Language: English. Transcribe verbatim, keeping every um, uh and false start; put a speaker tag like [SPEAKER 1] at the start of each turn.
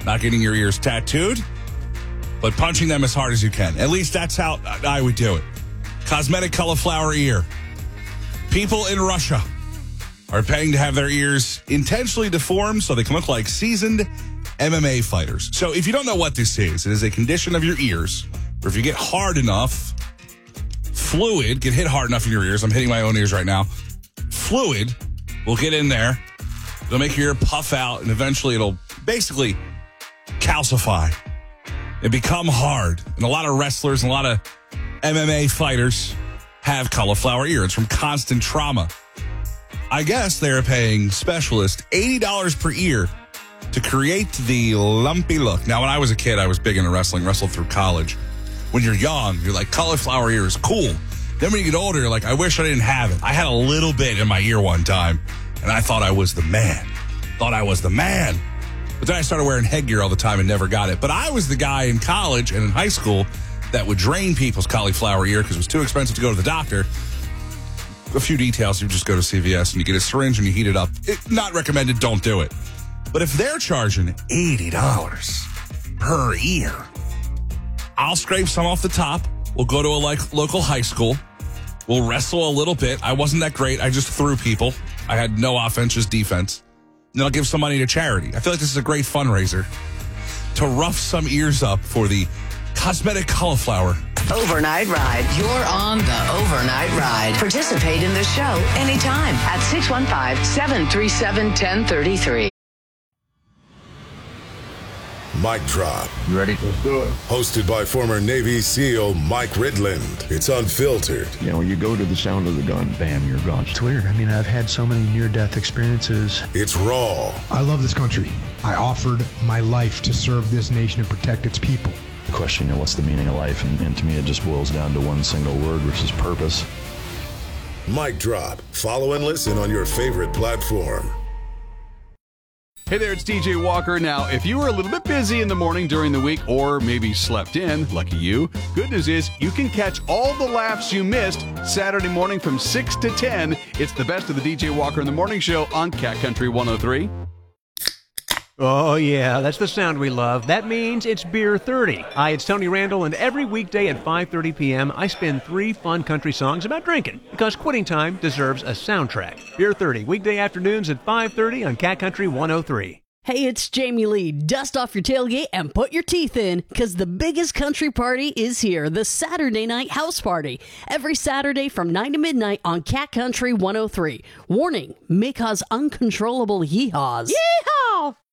[SPEAKER 1] not getting your ears tattooed, but punching them as hard as you can. At least that's how I would do it. Cosmetic cauliflower ear. People in Russia are paying to have their ears intentionally deformed so they can look like seasoned M M A fighters. So if you don't know what this is, it is a condition of your ears where if you get hard enough, fluid, get hit hard enough in your ears. I'm hitting my own ears right now. Fluid will get in there. It'll make your ear puff out, and eventually it'll basically calcify and become hard. And a lot of wrestlers and a lot of M M A fighters have cauliflower ear. It's from constant trauma. I guess they're paying specialists eighty dollars per ear to create the lumpy look. Now, when I was a kid, I was big into wrestling, wrestled through college. When you're young, you're like, cauliflower ear is cool. Then when you get older, you're like, I wish I didn't have it. I had a little bit in my ear one time, and I thought I was the man. Thought I was the man. But then I started wearing headgear all the time and never got it. But I was the guy in college and in high school that would drain people's cauliflower ear because it was too expensive to go to the doctor. A few details, you just go to C V S and you get a syringe and you heat it up. It, not recommended, don't do it. But if they're charging eighty dollars per ear, I'll scrape some off the top. We'll go to a like local high school. We'll wrestle a little bit. I wasn't that great. I just threw people. I had no offense, just defense. And I'll give some money to charity. I feel like this is a great fundraiser to rough some ears up for the cosmetic cauliflower.
[SPEAKER 2] Overnight Ride. You're on the Overnight Ride. Participate in the show anytime at six one five, seven three seven, one zero three three.
[SPEAKER 3] Mic Drop.
[SPEAKER 4] You ready? Let's do it.
[SPEAKER 3] Hosted by former Navy SEAL Mike Ridland. It's unfiltered.
[SPEAKER 4] You know, you go to the sound of the gun, bam, you're gone.
[SPEAKER 5] It's weird. I mean, I've had so many near-death experiences.
[SPEAKER 3] It's raw.
[SPEAKER 6] I love this country. I offered my life to serve this nation and protect its people.
[SPEAKER 4] Question, you know, what's the meaning of life? And, and to me, it just boils down to one single word, which is purpose.
[SPEAKER 3] Mic Drop. Follow and listen on your favorite platform.
[SPEAKER 7] Hey there, it's D J Walker. Now, if you were a little bit busy in the morning during the week or maybe slept in, lucky you, good news is you can catch all the laughs you missed Saturday morning from six to ten. It's the best of the D J Walker in the Morning Show on Cat Country one oh three.
[SPEAKER 8] Oh, yeah, that's the sound we love. That means it's Beer thirty. Hi, it's Tony Randall, and every weekday at five thirty p.m., I spin three fun country songs about drinking, because quitting time deserves a soundtrack. Beer thirty, weekday afternoons at five thirty on Cat Country one oh three.
[SPEAKER 9] Hey, it's Jamie Lee. Dust off your tailgate and put your teeth in, because the biggest country party is here, the Saturday Night House Party. Every Saturday from nine to midnight on Cat Country one oh three. Warning, may cause uncontrollable yeehaws.
[SPEAKER 10] Yeehaw!